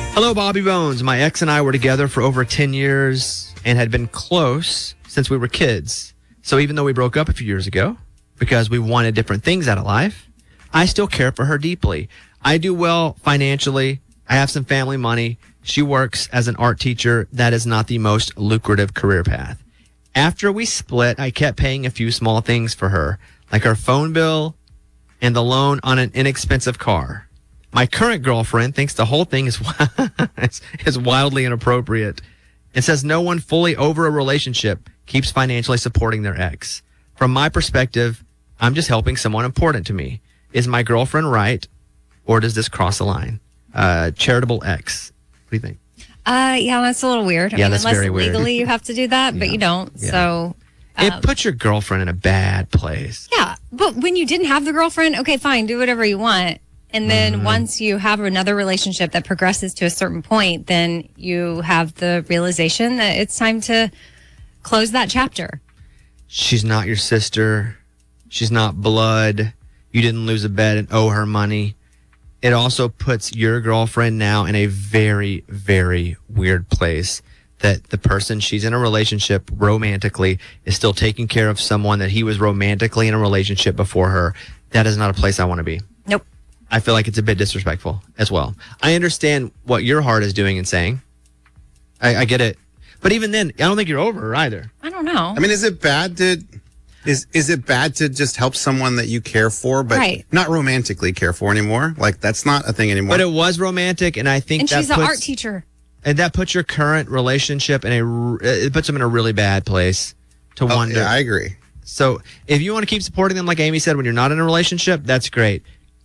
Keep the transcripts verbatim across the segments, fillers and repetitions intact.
Hello, Bobby Bones. My ex and I were together for over ten years and had been close since we were kids. So even though we broke up a few years ago because we wanted different things out of life, I still care for her deeply. I do well financially. I have some family money. She works as an art teacher. That is not the most lucrative career path. After we split, I kept paying a few small things for her, like her phone bill and the loan on an inexpensive car. My current girlfriend thinks the whole thing is, is wildly inappropriate and says no one fully over a relationship keeps financially supporting their ex. From my perspective, I'm just helping someone important to me. Is my girlfriend right, or does this cross the line? Uh, charitable ex. What do you think? Uh, yeah, that's a little weird. I Yeah, mean, that's unless very weird. legally you have to do that, but Yeah. you don't. Yeah. So um, It puts your girlfriend in a bad place. yeah, but when you didn't have the girlfriend, okay, fine, do whatever you want. And then Mm-hmm. once you have another relationship that progresses to a certain point, then you have the realization that it's time to close that chapter. She's not your sister. She's not blood. You didn't lose a bet and owe her money. It also puts your girlfriend now in a very, very weird place that the person she's in a relationship romantically is still taking care of someone that he was romantically in a relationship before her. That is not a place I want to be. Nope. I feel like it's a bit disrespectful as well. I understand what your heart is doing and saying. I, I get it. But even then, I don't think you're over her either. I don't know. I mean, is it bad to is is it bad to just help someone that you care for, but Right. not romantically care for anymore? Like that's not a thing anymore. But it was romantic, and I think and that she's an puts, art teacher. and that puts your current relationship in a r- it puts them in a really bad place to Oh, wonder. yeah, I agree. So if you want to keep supporting them, like Amy said, when you're not in a relationship, that's great.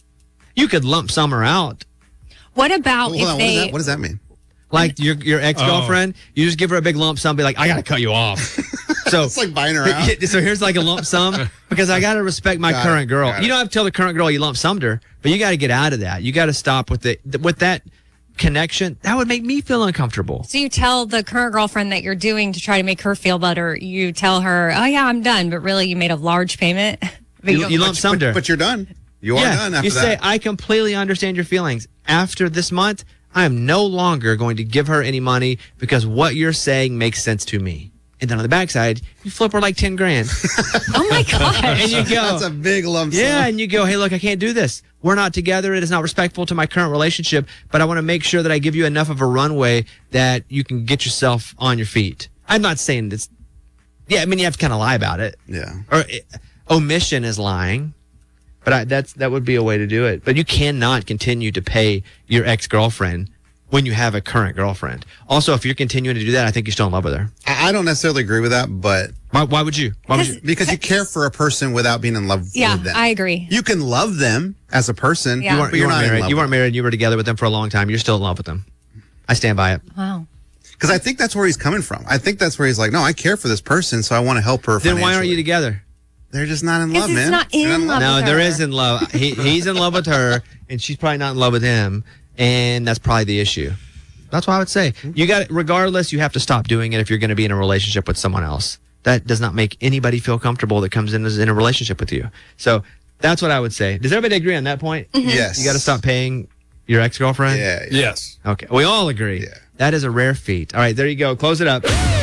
You could lump some her out. What about Hold if on, what, they... does that, what does that mean? Like your your ex girlfriend, you just give her a big lump sum, be like, I gotta cut you off. So It's like buying her out. So here's like a lump sum because I gotta respect my Got it, current girl. got You it. don't have to tell the current girl you lump summed her, but you got to get out of that. You got to stop with the with that connection. That would make me feel uncomfortable. So you tell the current girlfriend that you're doing to try to make her feel better. You tell her, oh, yeah, I'm done. But really, you made a large payment. But You, don't- you lump summed her. But you're done. You are yeah, done after you say, that. I completely understand your feelings. After this month, I am no longer going to give her any money because what you're saying makes sense to me. And then on the backside, you flip her like ten grand. oh, my gosh. And you go, That's a big lump sum. yeah, and you go, hey, look, I can't do this. We're not together. It is not respectful to my current relationship, but I want to make sure that I give you enough of a runway that you can get yourself on your feet. I'm not saying this. Yeah, I mean, you have to kind of lie about it. Yeah. Or uh, omission is lying. But I, that's that would be a way to do it. But you cannot continue to pay your ex-girlfriend when you have a current girlfriend. Also, if you're continuing to do that, I think you're still in love with her. I, I don't necessarily agree with that, but Why, why would you? Why would you? because you care for a person without being in love Yeah, with them. I agree. You can love them as a person, Yeah. You weren't, but you you're weren't not in married. love You with weren't married. You were together with them for a long time. You're still in love with them. I stand by it. Wow. Because I think that's where he's coming from. I think that's where he's like, no, I care for this person, so I want to help her. Then why aren't you financially." together? They're just not in Because love, it's man. not They're in love. No, with there her. is in love. He, he's in love with her, and she's probably not in love with him, and that's probably the issue. That's what I would say. You got, regardless, you have to stop doing it if you're going to be in a relationship with someone else. That does not make anybody feel comfortable that comes in as in a relationship with you. So that's what I would say. Does everybody agree on that point? Yes. You got to stop paying your ex-girlfriend? Yeah. yeah. Yes. Okay. We all agree. Yeah. That is a rare feat. All right, there you go. Close it up.